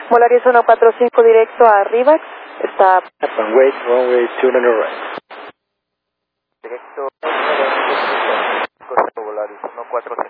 Volaris 145 directo a Rivax. Está... And wait, runway 2 on the right. Directo Volaris 145.